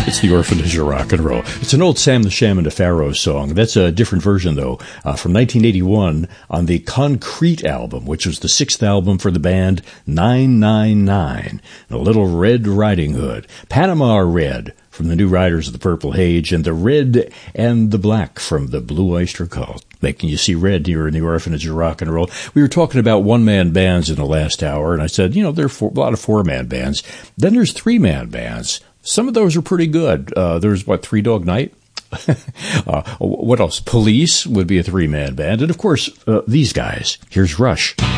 It's the Orphanage of Rock and Roll. It's an old Sam the Sham and the Pharaohs song. That's a different version, though, from 1981 on the Concrete album, which was the sixth album for the band, 999. A Little Red Riding Hood. Panama Red from the New Riders of the Purple Haze, and the Red and the Black from the Blue Oyster Cult, making you see red here in the Orphanage of Rock and Roll. We were talking about one-man bands in the last hour, and I said, there are a lot of four-man bands. Then there's three-man bands. Some of those are pretty good. There's, Three Dog Night? What else? Police would be a three-man band. And, of course, these guys. Here's Rush.